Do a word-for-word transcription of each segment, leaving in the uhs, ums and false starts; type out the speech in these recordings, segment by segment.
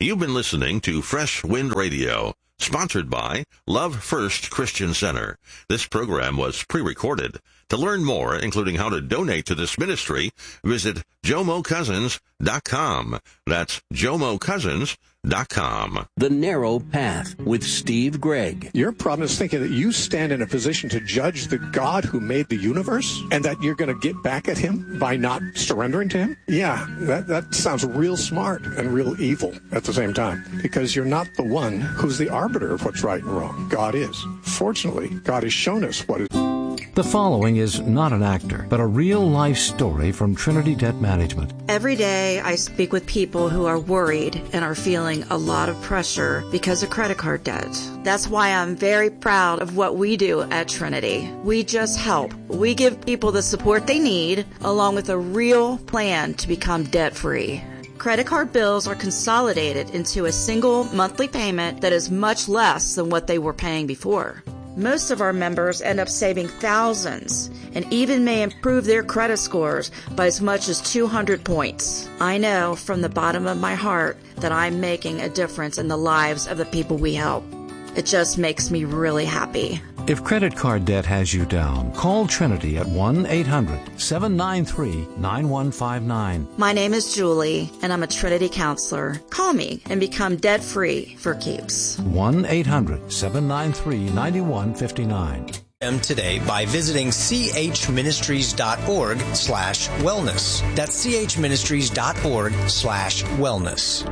You've been listening to Fresh Wind Radio, sponsored by Love First Christian Center. This program was pre-recorded. To learn more, including how to donate to this ministry, visit jomo cousins dot com. That's jomo cousins dot com. The Narrow Path with Steve Gregg. Your problem is thinking that you stand in a position to judge the God who made the universe and that you're going to get back at him by not surrendering to him? Yeah, that, that sounds real smart and real evil at the same time, because you're not the one who's the arbiter of what's right and wrong. God is. Fortunately, God has shown us what is. The following is not an actor, but a real-life story from Trinity Debt Management. Every day I speak with people who are worried and are feeling a lot of pressure because of credit card debt. That's why I'm very proud of what we do at Trinity. We just help. We give people the support they need, along with a real plan to become debt-free. Credit card bills are consolidated into a single monthly payment that is much less than what they were paying before. Most of our members end up saving thousands and even may improve their credit scores by as much as two hundred points. I know from the bottom of my heart that I'm making a difference in the lives of the people we help. It just makes me really happy. If credit card debt has you down, call Trinity at one eight hundred seven nine three nine one five nine. My name is Julie, and I'm a Trinity counselor. Call me and become debt-free for keeps. one eight hundred seven nine three nine one five nine. Today by visiting chministries.org slash wellness. That's chministries.org slash wellness.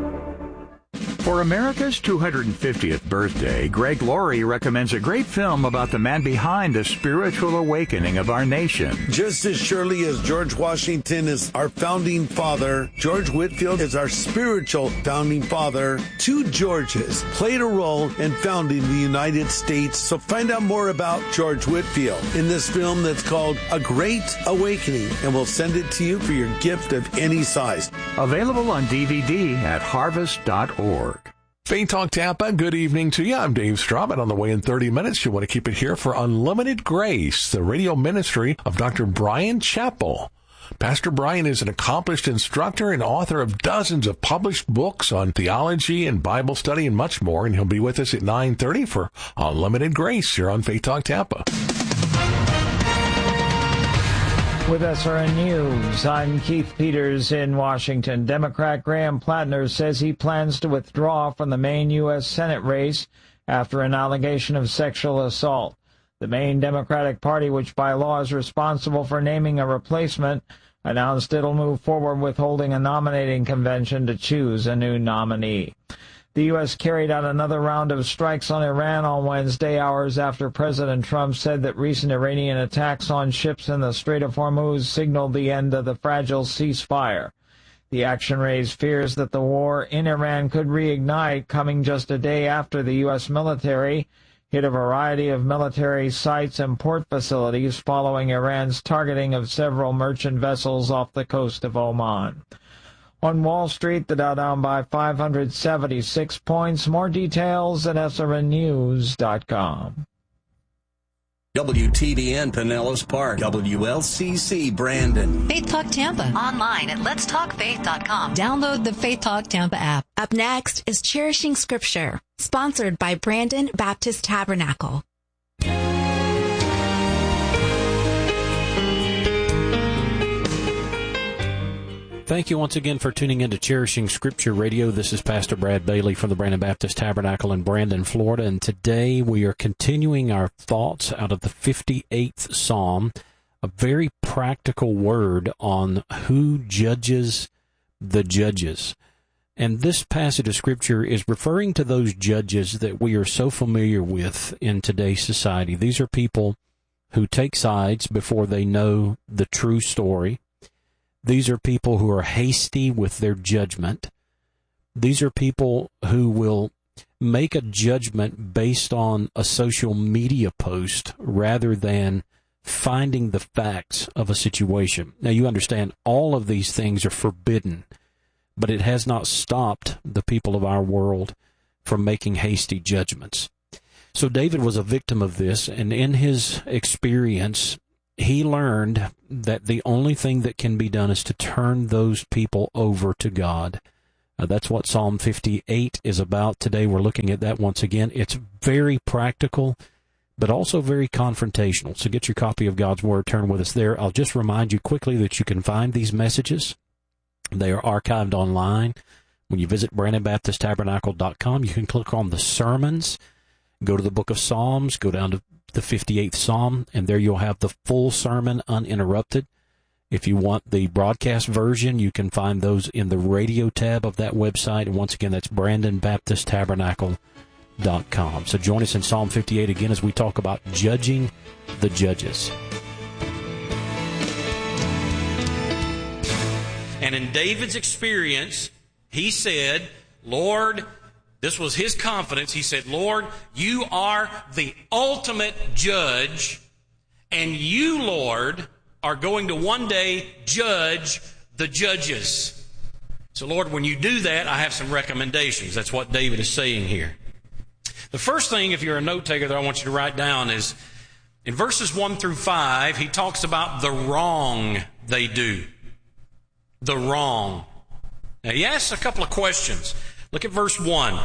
For America's two hundred fiftieth birthday, Greg Laurie recommends a great film about the man behind the spiritual awakening of our nation. Just as surely as George Washington is our founding father, George Whitefield is our spiritual founding father. Two Georges played a role in founding the United States. So find out more about George Whitefield in this film that's called A Great Awakening, and we'll send it to you for your gift of any size. Available on D V D at harvest dot org. Faith Talk Tampa, good evening to you. I'm Dave Straubin. On the way in thirty minutes, you want to keep it here for Unlimited Grace, the radio ministry of Doctor Bryan Chapell. Pastor Bryan is an accomplished instructor and author of dozens of published books on theology and Bible study and much more, and he'll be with us at nine thirty for Unlimited Grace here on Faith Talk Tampa. With S R N News, I'm Keith Peters in Washington. Democrat Graham Plattner says he plans to withdraw from the Maine U S Senate race after an allegation of sexual assault. The Maine Democratic Party, which by law is responsible for naming a replacement, announced it'll move forward with holding a nominating convention to choose a new nominee. The U S carried out another round of strikes on Iran on Wednesday, hours after President Trump said that recent Iranian attacks on ships in the Strait of Hormuz signaled the end of the fragile ceasefire. The action raised fears that the war in Iran could reignite, coming just a day after the U S military hit a variety of military sites and port facilities following Iran's targeting of several merchant vessels off the coast of Oman. On Wall Street, the Dow down by five hundred seventy-six points. More details at S R N news dot com. W T B N Pinellas Park, W L C C Brandon. Faith Talk Tampa. Online at lets talk faith dot com. Download the Faith Talk Tampa app. Up next is Cherishing Scripture, sponsored by Brandon Baptist Tabernacle. Thank you once again for tuning in to Cherishing Scripture Radio. This is Pastor Brad Bailey from the Brandon Baptist Tabernacle in Brandon, Florida, and today we are continuing our thoughts out of the fifty-eighth Psalm, a very practical word on who judges the judges. And this passage of Scripture is referring to those judges that we are so familiar with in today's society. These are people who take sides before they know the true story. These are people who are hasty with their judgment. These are people who will make a judgment based on a social media post rather than finding the facts of a situation. Now, you understand all of these things are forbidden, but it has not stopped the people of our world from making hasty judgments. So David was a victim of this, and in his experience, he learned that the only thing that can be done is to turn those people over to God. Uh, that's what Psalm fifty-eight is about. Today we're looking at that once again. It's very practical, but also very confrontational. So get your copy of God's Word, turn with us there. I'll just remind you quickly that you can find these messages. They are archived online. When you visit Brandon Baptist Tabernacle dot com, you can click on the sermons, go to the book of Psalms, go down to the fifty-eighth Psalm, and there you'll have the full sermon uninterrupted. If you want the broadcast version, you can find those in the radio tab of that website. And once again, that's Brandon Baptist Tabernacle dot com. So join us in Psalm fifty-eight again as we talk about judging the judges. And in David's experience, he said, Lord, this was his confidence. He said, Lord, you are the ultimate judge, and you, Lord, are going to one day judge the judges. So, Lord, when you do that, I have some recommendations. That's what David is saying here. The first thing, if you're a note taker, that I want you to write down is in verses one through five, he talks about the wrong they do. The wrong. Now, he asks a couple of questions. Look at verse one.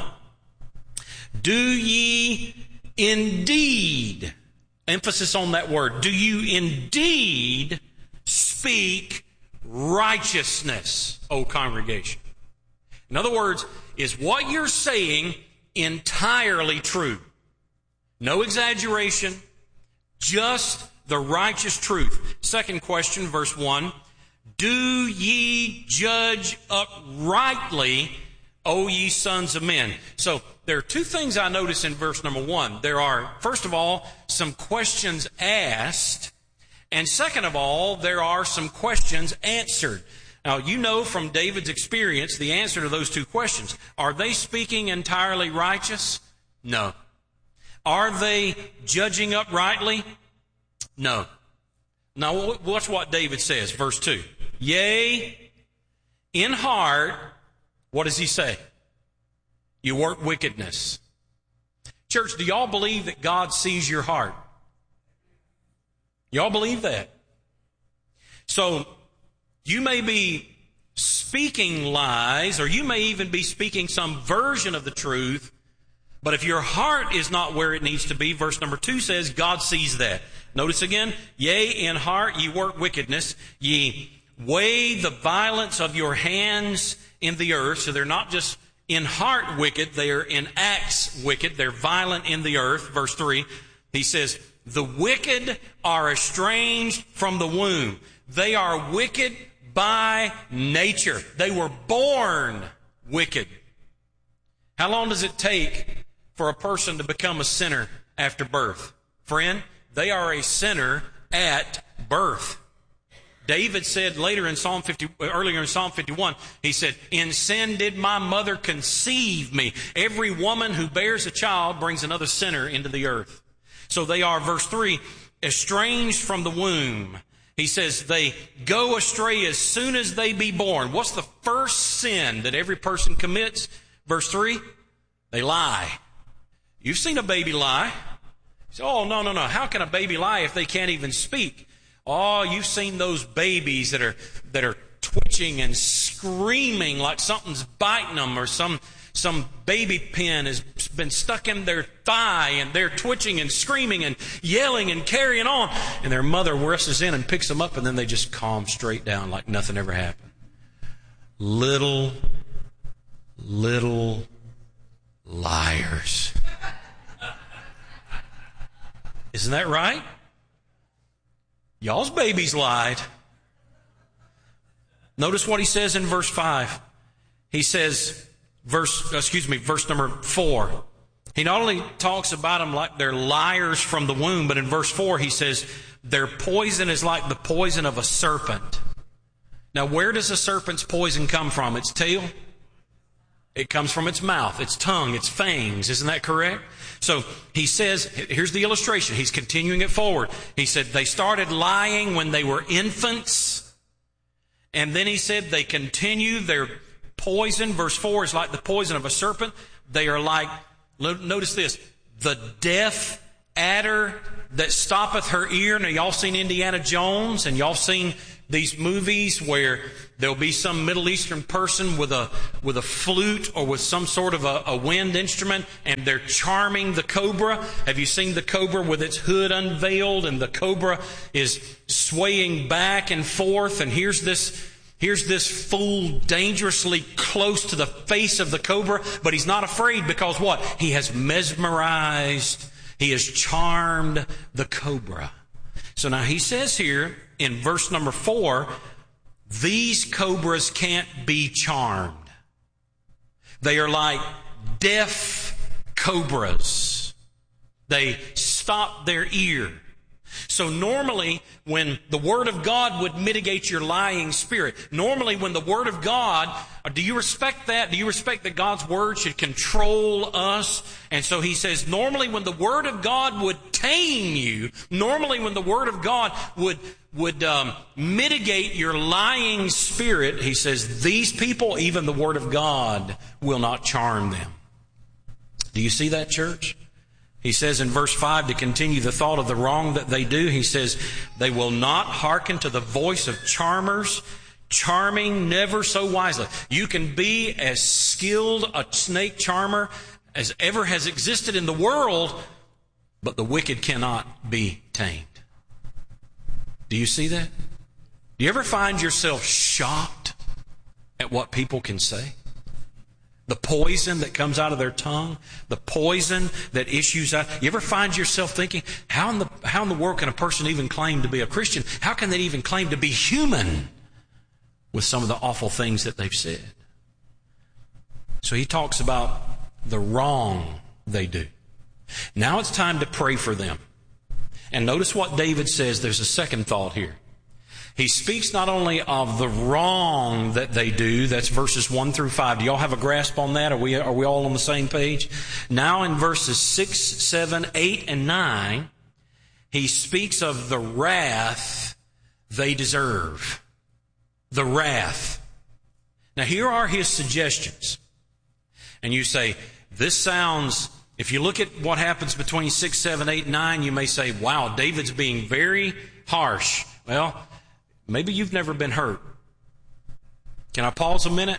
Do ye indeed, emphasis on that word, do you indeed speak righteousness, O congregation? In other words, is what you're saying entirely true? No exaggeration, just the righteous truth. Second question, verse one. Do ye judge uprightly, O ye sons of men? So there are two things I notice in verse number one. There are, first of all, some questions asked, and second of all, there are some questions answered. Now, you know from David's experience the answer to those two questions. Are they speaking entirely righteous? No. Are they judging uprightly? No. Now, watch what David says, verse two. Yea, in heart, what does he say? You work wickedness. Church, do y'all believe that God sees your heart? Y'all believe that? So, you may be speaking lies, or you may even be speaking some version of the truth, but if your heart is not where it needs to be, verse number two says, God sees that. Notice again, yea, in heart ye work wickedness, ye weigh the violence of your hands in the earth. So they're not just in heart wicked, they are in acts wicked. They're violent in the earth. Verse three, he says, the wicked are estranged from the womb. They are wicked by nature. They were born wicked. How long does it take for a person to become a sinner after birth? Friend, they are a sinner at birth. David said later in Psalm fifty, earlier in Psalm fifty-one, he said, in sin did my mother conceive me. Every woman who bears a child brings another sinner into the earth. So they are, verse three, estranged from the womb. He says they go astray as soon as they be born. What's the first sin that every person commits? Verse three, they lie. You've seen a baby lie. You say, oh, no, no, no. How can a baby lie if they can't even speak? Oh, you've seen those babies that are that are twitching and screaming like something's biting them, or some some baby pin has been stuck in their thigh, and they're twitching and screaming and yelling and carrying on, and their mother rushes in and picks them up, and then they just calm straight down like nothing ever happened. Little, little liars. Isn't that right? Y'all's babies lied. Notice what he says in verse five. He says, verse, excuse me, verse number four. He not only talks about them like they're liars from the womb, but in verse four he says, their poison is like the poison of a serpent. Now, where does a serpent's poison come from? Its tail? It comes from its mouth, its tongue, its fangs. Isn't that correct? So he says, here's the illustration. He's continuing it forward. He said they started lying when they were infants. And then he said they continue their poison. Verse four is like the poison of a serpent. They are like, notice this, the deaf adder that stoppeth her ear. Now, y'all seen Indiana Jones, and y'all seen these movies where there'll be some Middle Eastern person with a with a flute or with some sort of a, a wind instrument, and they're charming the cobra? Have you seen the cobra with its hood unveiled, and the cobra is swaying back and forth, and here's this here's this fool dangerously close to the face of the cobra, but he's not afraid because what? He has mesmerized, he has charmed the cobra. So now he says here in verse number four, these cobras can't be charmed. They are like deaf cobras. They stop their ear. So normally when the Word of God would mitigate your lying spirit, normally when the Word of God, do you respect that? Do you respect that God's Word should control us? And so he says, normally when the Word of God would tame you, normally when the Word of God would would um, mitigate your lying spirit, he says, these people, even the Word of God, will not charm them. Do you see that, church? He says in verse five, to continue the thought of the wrong that they do, he says, they will not hearken to the voice of charmers, charming never so wisely. You can be as skilled a snake charmer as ever has existed in the world, but the wicked cannot be tamed. Do you see that? Do you ever find yourself shocked at what people can say? The poison that comes out of their tongue, the poison that issues out. You ever find yourself thinking, how in the how in the world can a person even claim to be a Christian? How can they even claim to be human with some of the awful things that they've said? So he talks about the wrong they do. Now it's time to pray for them. And notice what David says. There's a second thought here. He speaks not only of the wrong that they do, that's verses one through five. Do y'all have a grasp on that? Are we, are we all on the same page? Now in verses six, seven, eight, and nine, he speaks of the wrath they deserve. The wrath. Now here are his suggestions. And you say, this sounds, if you look at what happens between six, seven, eight, nine, you may say, wow, David's being very harsh. Well, maybe you've never been hurt. Can I pause a minute?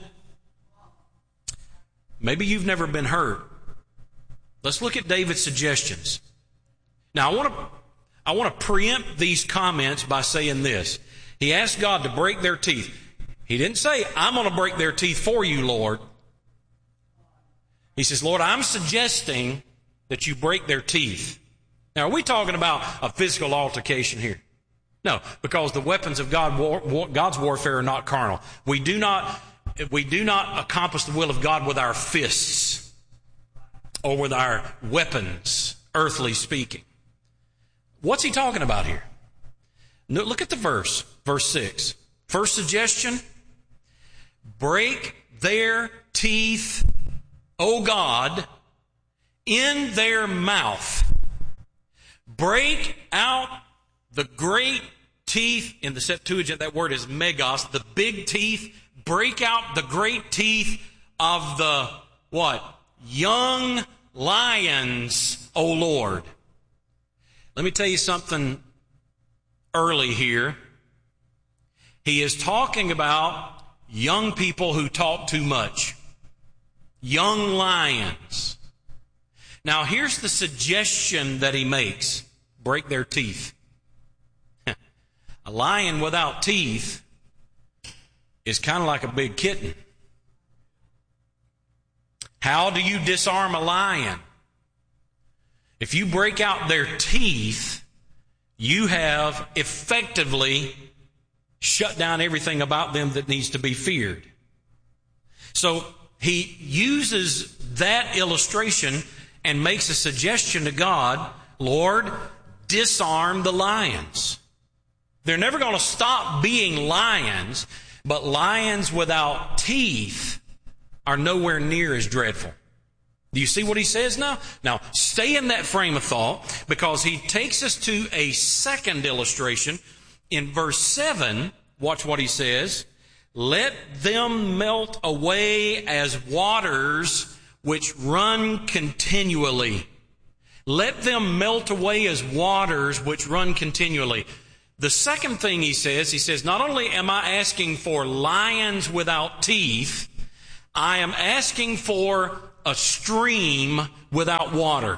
Maybe you've never been hurt. Let's look at David's suggestions. Now, I want to I want to preempt these comments by saying this. He asked God to break their teeth. He didn't say, I'm going to break their teeth for you, Lord. He says, Lord, I'm suggesting that you break their teeth. Now, are we talking about a physical altercation here? No, because the weapons of God, war, war, God's warfare are not carnal. We do not, we do not accomplish the will of God with our fists or with our weapons, earthly speaking. What's he talking about here? No, look at the verse, verse six. First suggestion, break their teeth, O God, in their mouth. Break out the great teeth. In the Septuagint, that word is megos, the big teeth. Break out the great teeth of the, what? Young lions, O Lord. Let me tell you something early here. He is talking about young people who talk too much. Young lions. Now, here's the suggestion that he makes. Break their teeth. A lion without teeth is kind of like a big kitten. How do you disarm a lion? If you break out their teeth, you have effectively shut down everything about them that needs to be feared. So he uses that illustration and makes a suggestion to God, Lord, disarm the lions. They're never going to stop being lions, but lions without teeth are nowhere near as dreadful. Do you see what he says now? Now, stay in that frame of thought, because he takes us to a second illustration. In verse seven, watch what he says. Let them melt away as waters which run continually. Let them melt away as waters which run continually. The second thing he says, he says, not only am I asking for lions without teeth, I am asking for a stream without water.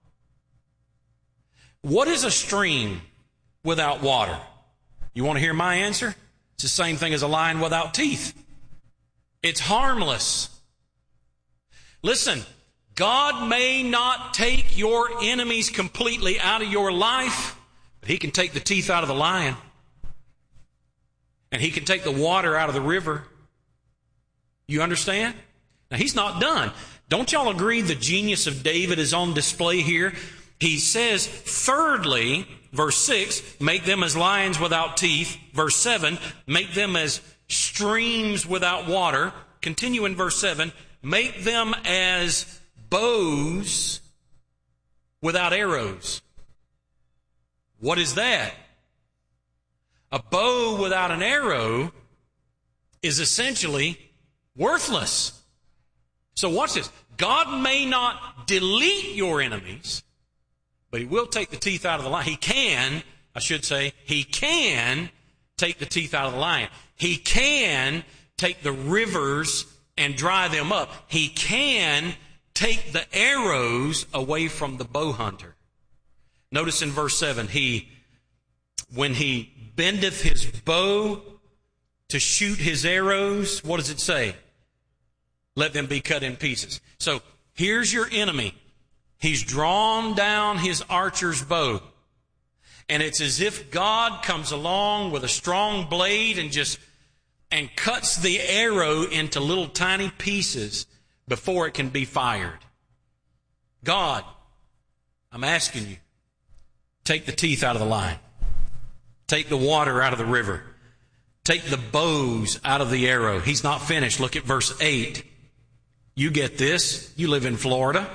What is a stream without water? You want to hear my answer? It's the same thing as a lion without teeth. It's harmless. Listen, God may not take your enemies completely out of your life, but He can take the teeth out of the lion. And He can take the water out of the river. You understand? Now, He's not done. Don't y'all agree the genius of David is on display here? He says, thirdly, verse six, make them as lions without teeth. Verse seven, make them as streams without water. Continue in verse seven, make them as bows without arrows. What is that? A bow without an arrow is essentially worthless. So watch this. God may not delete your enemies, but He will take the teeth out of the lion. He can, I should say, He can take the teeth out of the lion. He can take the rivers and dry them up. He can take the arrows away from the bow hunter. Notice in verse seven, he, when he bendeth his bow to shoot his arrows, what does it say? Let them be cut in pieces. So here's your enemy. He's drawn down his archer's bow. And it's as if God comes along with a strong blade and just and cuts the arrow into little tiny pieces before it can be fired. God, I'm asking you, take the teeth out of the lion. Take the water out of the river. Take the bows out of the arrow. He's not finished. Look at verse eight. You get this. You live in Florida.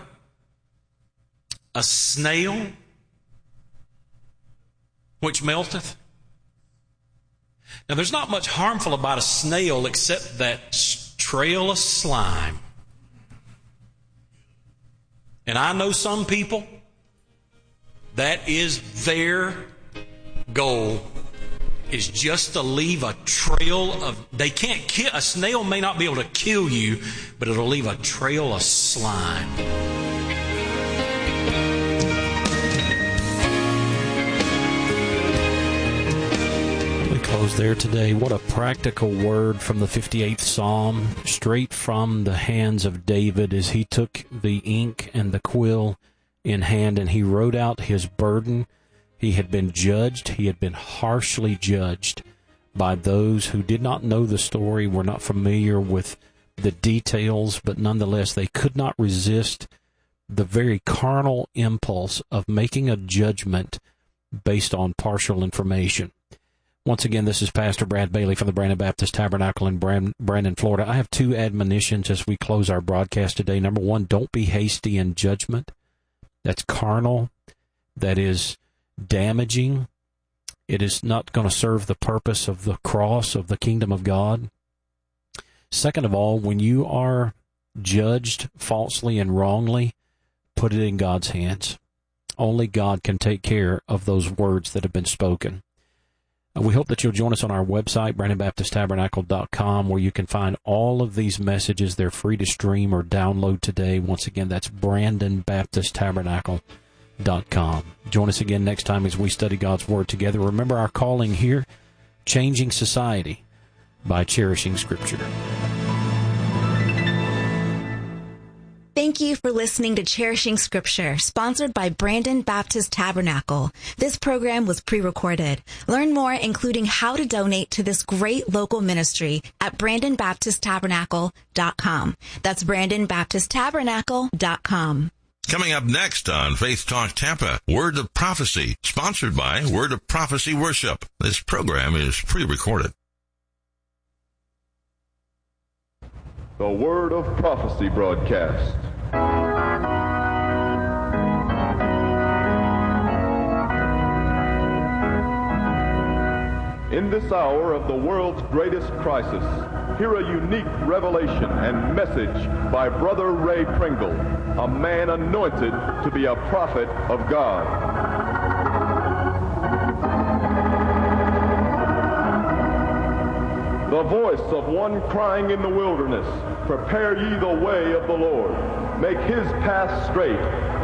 A snail which melteth. Now, there's not much harmful about a snail except that trail of slime. And I know some people, that is their goal, is just to leave a trail of, they can't kill, a snail may not be able to kill you, but it'll leave a trail of slime. Close there today. What a practical word from the fifty-eighth Psalm, straight from the hands of David as he took the ink and the quill in hand and he wrote out his burden. He had been judged. He had been harshly judged by those who did not know the story, were not familiar with the details, but nonetheless they could not resist the very carnal impulse of making a judgment based on partial information. Once again, this is Pastor Brad Bailey from the Brandon Baptist Tabernacle in Brandon, Florida. I have two admonitions as we close our broadcast today. Number one, don't be hasty in judgment. That's carnal. That is damaging. It is not going to serve the purpose of the cross of the kingdom of God. Second of all, when you are judged falsely and wrongly, put it in God's hands. Only God can take care of those words that have been spoken. We hope that you'll join us on our website, Brandon Baptist Tabernacle dot com, where you can find all of these messages. They're free to stream or download today. Once again, that's Brandon Baptist Tabernacle dot com. Join us again next time as we study God's Word together. Remember our calling here, changing society by cherishing Scripture. Thank you for listening to Cherishing Scripture, sponsored by Brandon Baptist Tabernacle. This program was pre-recorded. Learn more, including how to donate to this great local ministry at Brandon Baptist Tabernacle dot com. That's Brandon Baptist Tabernacle dot com. Coming up next on Faith Talk Tampa, Word of Prophecy, sponsored by Word of Prophecy Worship. This program is pre-recorded. The Word of Prophecy broadcast. In this hour of the world's greatest crisis, hear a unique revelation and message by Brother Ray Pringle, a man anointed to be a prophet of God. the voice of one crying in the wilderness, prepare ye the way of the Lord, make his path straight,